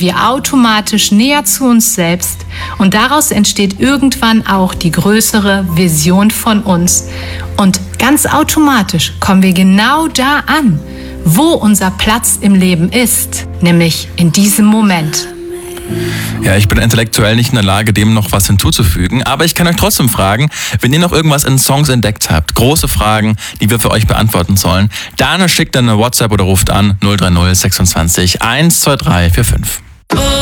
wir automatisch näher zu uns selbst und daraus entsteht irgendwann auch die größere Vision von uns. Und ganz automatisch kommen wir genau da an, wo unser Platz im Leben ist, nämlich in diesem Moment. Ja, ich bin intellektuell nicht in der Lage, dem noch was hinzuzufügen, aber ich kann euch trotzdem fragen, wenn ihr noch irgendwas in Songs entdeckt habt, große Fragen, die wir für euch beantworten sollen, dann schickt dann eine WhatsApp oder ruft an 030 26 123 45.